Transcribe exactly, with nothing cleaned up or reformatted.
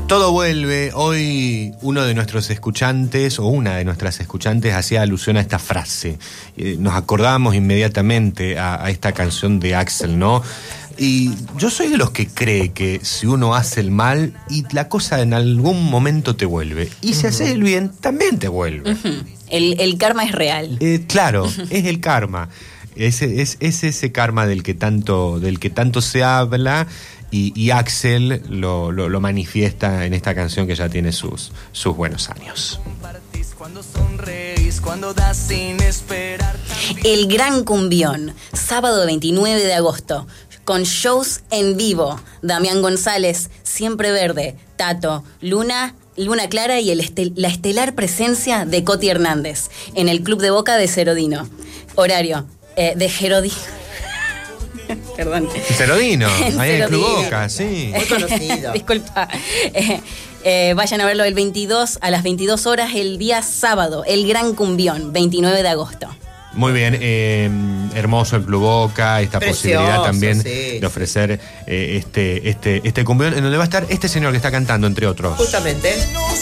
Todo vuelve. Hoy uno de nuestros escuchantes o una de nuestras escuchantes hacía alusión a esta frase. Eh, nos acordamos inmediatamente a, a esta canción de Axel, ¿no? Y yo soy de los que cree que si uno hace el mal y la cosa en algún momento te vuelve. Y si uh-huh. haces el bien, también te vuelve. Uh-huh. El, el karma es real. Eh, claro, es el karma. Es, es, es ese karma del que tanto, del que tanto se habla. Y, y Axel lo, lo, lo manifiesta en esta canción que ya tiene sus, sus buenos años. El Gran Cumbión, sábado veintinueve de agosto, con shows en vivo. Damián González, Siempre Verde, Tato, Luna, Luna Clara y el estel, la estelar presencia de Coti Hernández en el Club de Boca de Cerodino. Horario eh, de Gerodino. Perdón. Cerodino, ahí en el Club Boca, sí. Muy conocido. Disculpa. Eh, eh, vayan a verlo el veintidós, a las veintidós horas el día sábado, el Gran Cumbión, veintinueve de agosto. Muy bien, eh, hermoso el Club Boca, esta Precioso, posibilidad también sí, de ofrecer eh, este, este, este cumbión, en donde va a estar este señor que está cantando, entre otros. Justamente.